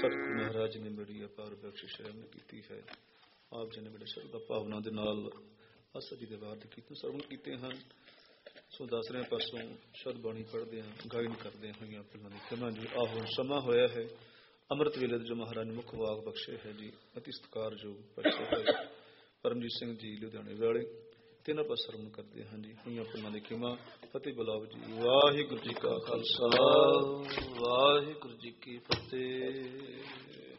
ਸਤਿਗੁਰੂ ਮਹਾਰਾਜ ਨੇ ਬੜੀ ਅਪਾਰ ਬਖਸ਼ਿਸ਼ ਕੀਤੀ ਹੈ। ਆਪ ਜੀ ਨੇ ਬੜੇ ਸ਼ਰਧਾ ਭਾਵਨਾ ਦੇ ਨਾਲ ਆਸਾ ਜੀ ਦੇ ਵਾਰਦ ਕੀਤੇ ਸਰਵਣ ਕੀਤੇ ਹਨ। ਸੋ ਦਸਰਿਆਂ ਪਾਸੋਂ ਸ਼ਬਦ ਬਾਣੀ ਪੜ੍ਹਦੇ ਹਾਂ, ਗਾਇਨ ਕਰਦੇ ਹੋਈਆਂ ਪਹਿਲਾਂ ਦੀ ਖਿਮਾ ਜੀ। ਆਹੋ ਸਮਾਂ ਹੋਇਆ ਹੈ ਅੰਮ੍ਰਿਤ ਵੇਲੇ ਜੋ ਮਹਾਰਾਜ ਨੇ ਮੁੱਖ ਵਾਕ ਬਖਸ਼ੇ ਹੈ ਜੀ, ਅਤੀ ਸਤਿਕਾਰਯੋਗ ਬਖਸ਼ੇ ਹੈ ਪਰਮਜੀਤ ਸਿੰਘ ਜੀ ਲੁਧਿਆਣੇ ਵਾਲੇ। ਤਿੰਨਾਂ ਪਾਸ ਸਰਵਣ ਕਰਦੇ ਹਾਂ ਜੀ, ਹੋਈਆਂ ਪਹਿਲਾਂ ਦੀ ਖਿਮਾ। ਫਤਿਹ ਬੁਲਾਓ ਜੀ। ਵਾਹਿਗੁਰੂ ਜੀ ਕਾ ਖਾਲਸਾ, ਵਾਹਿਗੁਰੂ ਜੀ ਕੀ ਫਤਿਹ।